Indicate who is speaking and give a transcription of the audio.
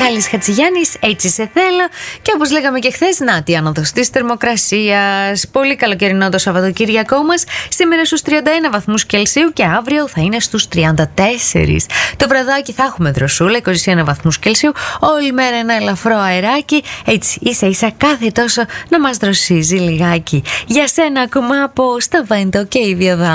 Speaker 1: Μιχάλης Χατζηγιάννης, έτσι σε θέλω. Και όπως λέγαμε και χθες, να τη άνοδος της θερμοκρασίας. Πολύ καλοκαιρινό το Σαββατοκύριακό μας. Σήμερα στους 31 βαθμούς Κελσίου και αύριο θα είναι στους 34. Το βραδάκι θα έχουμε δροσούλα, 21 βαθμούς Κελσίου. Όλη μέρα ένα ελαφρό αεράκι. Έτσι ίσα ίσα κάθε τόσο να μας δροσίζει λιγάκι. Για σένα ακόμα από Σταβέντο και Ιδιοδάμ.